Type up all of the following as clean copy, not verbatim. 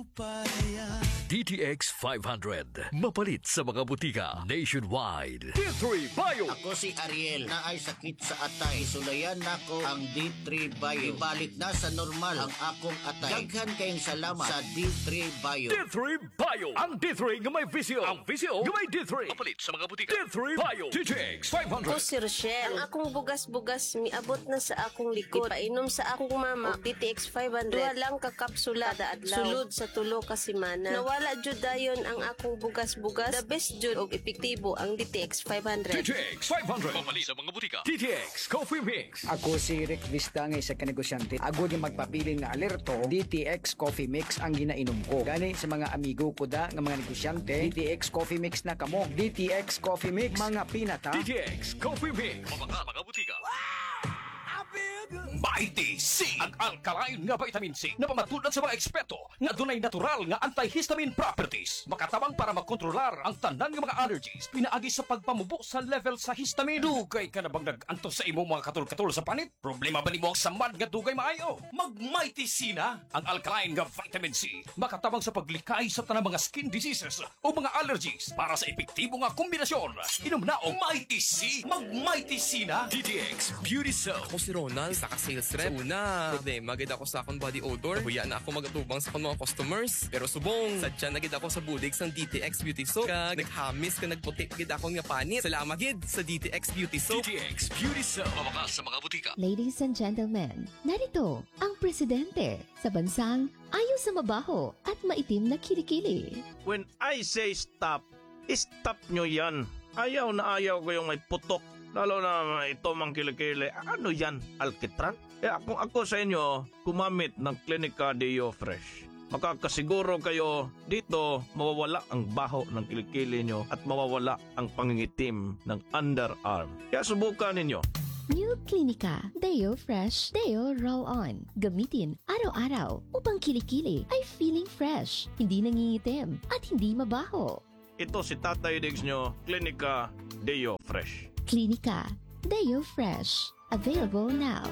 DTX 500. Mapalit sa mga butika nationwide. D3 Bio. Ako si Ariel, naay sakit sa atay. Isulayan nako ang D3 Bio. Ibalik na sa normal ang akong atay. Daghan kayong salamat sa D3 Bio. D3 Bio. Ang D3 nga may visio. Ang visio nga may D3. Mapalit sa mga butika. D3 Bio. DTX 500. Ako si Rochelle. Ang akong bugas-bugas miabot na sa akong likod. Painom sa akong mama og DTX 500. Duha lang ka kapsula adlaw. Sulod sa tulo ka semana. Nawala jud dayon ang akong bugas-bugas. The best jud og epektibo ang DTX 500. DTX 500. Mapalit sa mga butika. DTX Coffee Mix. Ako si Rick Vista nga isa ka negosyante. Ako di magpapili nga alerto, DTX Coffee Mix ang ginainom ko. Gani sa mga amigo ko da nga mga negosyante, DTX Coffee Mix na kamo. DTX Coffee Mix, mga pinata. DTX Coffee Mix. Mga butika. Vitamin C, ang alkaline nga vitamin C na pamatulad sa mga eksperto nga dunay natural nga antihistamine properties, makatabang para makontrolar ang tanan nga mga allergies pinaagi sa pagpamubo sa level sa histamine. Dugay ka na bang nag-antos sa imong mga katul-katul sa panit? Problema ba nimo ang samad nga dugay maayo? Mag-Mighty C na, ang alkaline nga vitamin C, makatabang sa paglikay sa tanang mga skin diseases o mga allergies para sa epektibo nga kombinasyon. Inom na og Mighty C, mag-Mighty C na. DTX Beauty Soap. Ako si Ronald, isa ka sales rep. Una, problema gid ako sa akong body odor. Huya na ako magatubang sa akong mga customers. Pero subong, sadya na gid ako sa bulig sang DTX Beauty Soap. Kag naghamis ka nagputi gid akong nga panit. Salamat gid sa DTX Beauty Soap. DTX Beauty Soap. Mabakas sa mga butika. Ladies and gentlemen, narito ang presidente sa bansang ayaw sa mabaho at maitim na kilikili. When I say stop, stop nyo yan. Ayaw na ayaw ko yung may putok. Lalo na ito mang kilikili. Ano yan? Alkitran? Kung ako sa inyo, kumamit ng Clinica Deo Fresh. Makakasiguro kayo dito mawawala ang baho ng kilikili nyo at mawawala ang pangingitim ng underarm. Kaya subukan ninyo. New Clinica Deo Fresh Deo Roll-On. Gamitin araw-araw upang kilikili ay feeling fresh, hindi nangingitim at hindi mabaho. Ito si Tatay Diggs nyo, Clinica Deo Fresh. Clinica Deo Fresh. Available now.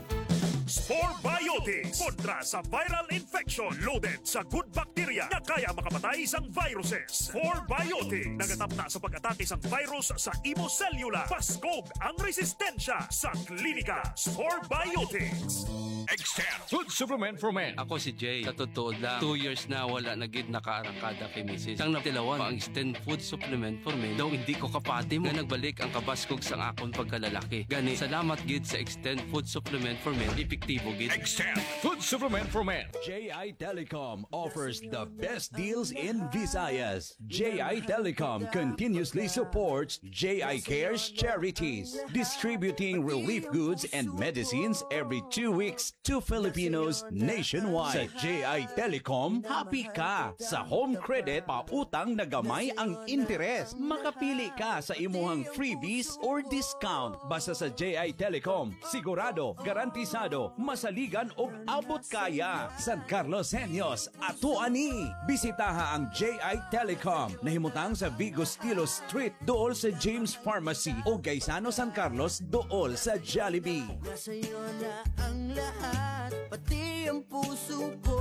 Spore Biotics kontra sa viral infection loaded sa good bacteria na kaya makapatay sang viruses. Spore Biotics nagatap na sa pag-atake sang virus sa imo cellula. Paskog ang resistensya sa klinika. Spore Biotics. Extend Food Supplement for Men. Ako si Jay. Sa totoo lang, 2 years na wala na gid nakaarangkada kay Mrs. Sang natilawan ang Extend Food Supplement for Men. Daw hindi ko kapati mo nga nagbalik ang kabaskog sang akon pagkalalaki. Gani, salamat gid sa Extend Food Supplement for Men. Epektibo gid. Extend Food Supplement for Men. JI Telecom offers the best deals in Visayas. JI Telecom continuously supports JI Cares charities, distributing relief goods and medicines every 2 weeks to Filipinos nationwide. Sa JI Telecom, happy ka sa home credit, pautang na gamay ang interes. Makapili ka sa imuhang freebies or discount. Basta sa JI Telecom, sigurado, garantisado, masaligan og abot kaya. San Carlos Senyos, ato ani. Bisitaha ang JI Telecom. Nahimutang sa Vigo Stilo Street, dool sa James Pharmacy o Gaisano San Carlos, dool sa Jollibee. Sa'yo na ang lahat, pati ang puso ko.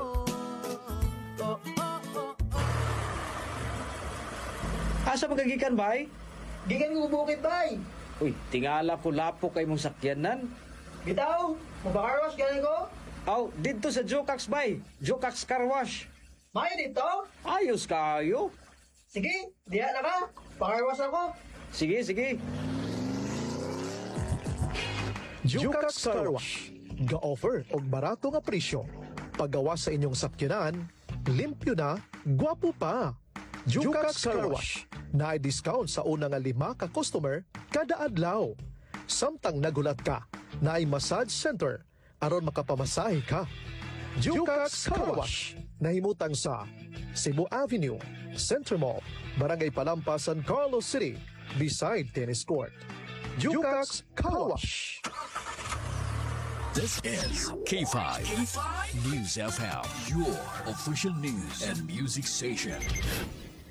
Asa magagikan, bay? Gikan ko bukid, bay. Uy, tingala ko lapo kay mong sakyanan. Bitaw, mabakarwas galing ko. Aw, dito sa Jokax, bay. Jokax Car Wash. May dito? Ayos kayo. Sige, diya na ka. Pakarwas ako. Sige, sige. Jokax Car Wash. Ga-offer og barato nga presyo. Paggawa sa inyong sakyanan, limpyo na, gwapo pa. Jokax Car Wash. Na-discount sa una nga 5 ka customer kada adlaw. Samtang nagulat ka, na-ay massage center aron makapamasahe ka. Jokax Car Wash. Nahimutang sa Cebu Avenue, Center Mall, Barangay Palampas, San Carlos City, beside tennis court. Jokax Car Wash. This is K5 News FM, your official news and music station.